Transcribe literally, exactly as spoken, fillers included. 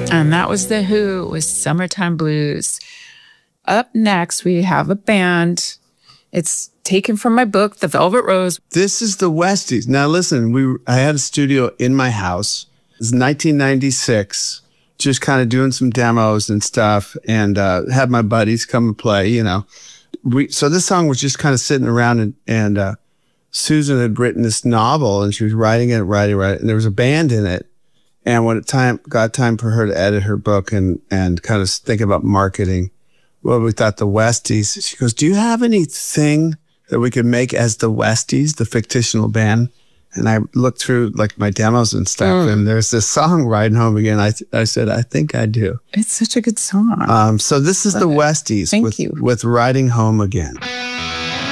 And that was The Who with Summertime Blues. Up next, we have a band. It's taken from my book, The Velvet Rose. This is the Westies. Now listen, we I had a studio in my house. It was nineteen ninety-six, just kind of doing some demos and stuff, and uh, had my buddies come and play, you know. We, so this song was just kind of sitting around, and, and uh, Susan had written this novel, and she was writing it, writing, writing, and there was a band in it. And when it time got time for her to edit her book and, and kind of think about marketing, well, we thought the Westies. She goes, do you have anything that we could make as the Westies, the fictional band? And I looked through like my demos and stuff, mm. and there's this song, Riding Home Again. I I said, I think I do. It's such a good song. Um, so this is Love the Westies Thank with, you. with Riding Home Again.